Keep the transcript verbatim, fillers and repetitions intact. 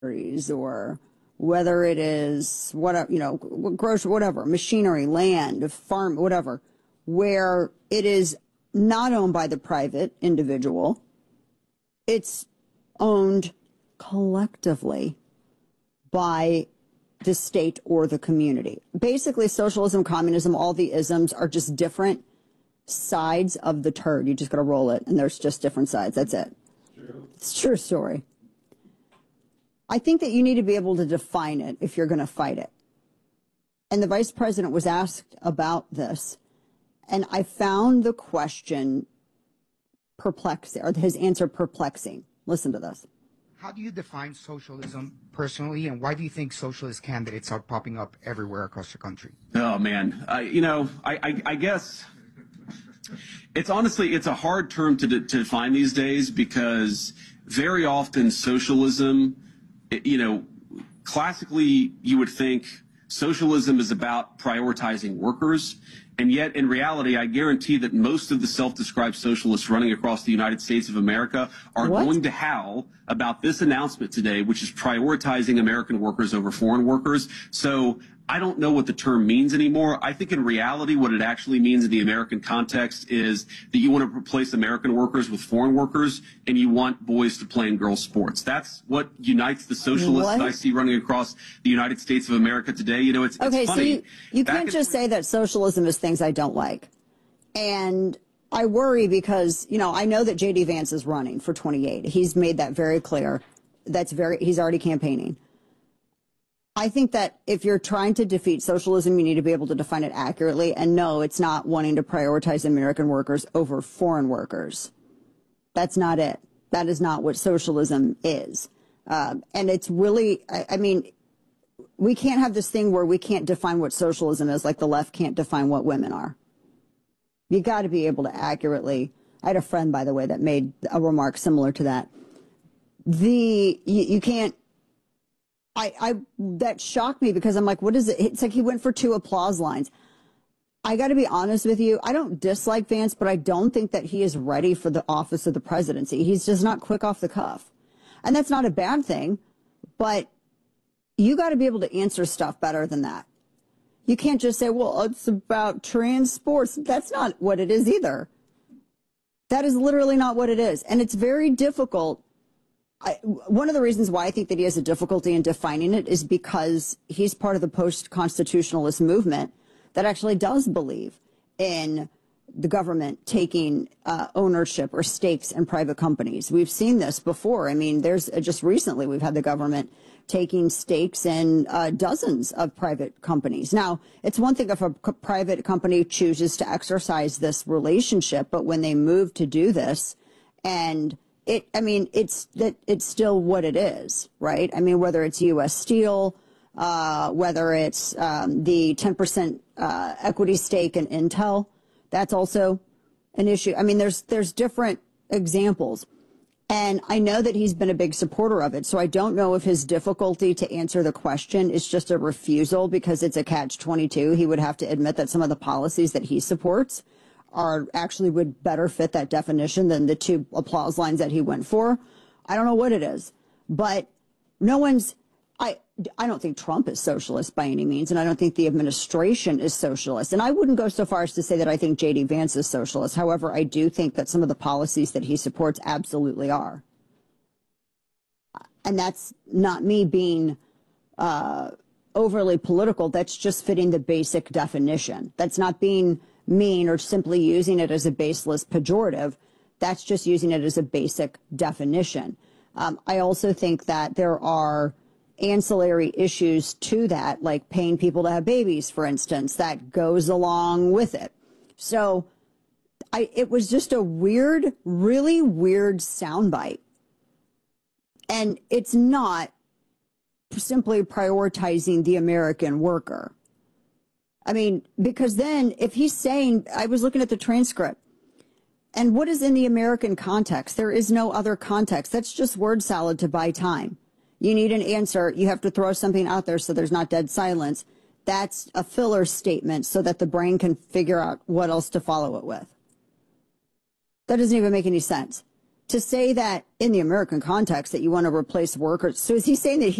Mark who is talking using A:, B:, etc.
A: or whether it is what you know, grocery, whatever, machinery, land, farm, whatever, where it is not owned by the private individual, it's owned collectively by the state or the community. Basically, socialism, communism, all the isms are just different sides of the turd. You just got to roll it, and there's just different sides. That's it. True. It's a true story. I think that you need to be able to define it if you're going to fight it. And the vice president was asked about this, and I found the question perplexing, or his answer perplexing. Listen to this.
B: How do you define socialism personally, and why do you think socialist candidates are popping up everywhere across the country?
C: Oh, man. I, you know, I, I, I guess it's honestly, it's a hard term to, de- to define these days, because very often socialism, it, you know, classically you would think socialism is about prioritizing workers. And yet, in reality, I guarantee that most of the self-described socialists running across the United States of America are what? going to howl about this announcement today, which is prioritizing American workers over foreign workers. So I don't know what the term means anymore. I think in reality, what it actually means in the American context is that you want to replace American workers with foreign workers, and you want boys to play in girls' sports. That's what unites the socialists what? that I see running across the United States of America today. You know, it's,
A: okay,
C: it's funny.
A: So you, you can't just say that socialism is things I don't like. And I worry because, you know, I know that J D Vance is running for twenty-eight. He's made that very clear. That's very, he's already campaigning. I think that if you're trying to defeat socialism, you need to be able to define it accurately. And no, it's not wanting to prioritize American workers over foreign workers. That's not it. That is not what socialism is. Um, and it's really, I, I mean, we can't have this thing where we can't define what socialism is, like the left can't define what women are. You got to be able to accurately. I had a friend, by the way, that made a remark similar to that. The you, you can't. I, I that shocked me because I'm like, what is it? It's like he went for two applause lines. I got to be honest with you. I don't dislike Vance, but I don't think that he is ready for the office of the presidency. He's just not quick off the cuff. And that's not a bad thing, but you got to be able to answer stuff better than that. You can't just say, well, it's about trans sports. That's not what it is either. That is literally not what it is. And it's very difficult. I, one of the reasons why I think that he has a difficulty in defining it is because he's part of the post-constitutionalist movement that actually does believe in the government taking uh, ownership or stakes in private companies. We've seen this before. I mean, there's uh, just recently we've had the government taking stakes in uh, dozens of private companies. Now, it's one thing if a c- private company chooses to exercise this relationship, but when they move to do this, and it, I mean, it's that it's still what it is, right? I mean, whether it's U S Steel, uh, whether it's um, the ten percent uh, equity stake in Intel, that's also an issue. I mean, there's there's different examples. And I know that he's been a big supporter of it. So I don't know if his difficulty to answer the question is just a refusal because it's a catch twenty-two. He would have to admit that some of the policies that he supports are actually would better fit that definition than the two applause lines that he went for. I don't know what it is, but no one's, I, I don't think Trump is socialist by any means, and I don't think the administration is socialist. And I wouldn't go so far as to say that I think J D Vance is socialist. However, I do think that some of the policies that he supports absolutely are. And that's not me being uh, overly political. That's just fitting the basic definition. That's not being mean or simply using it as a baseless pejorative. That's just using it as a basic definition. Um, I also think that there are ancillary issues to that, like paying people to have babies, for instance, that goes along with it. So I, it was just a weird, really weird soundbite. And it's not simply prioritizing the American worker. I mean, because then if he's saying, I was looking at the transcript, and what is in the American context? There is no other context. That's just word salad to buy time. You need an answer. You have to throw something out there so there's not dead silence. That's a filler statement so that the brain can figure out what else to follow it with. That doesn't even make any sense. to say that in the American context that you want to replace workers. So is he saying that he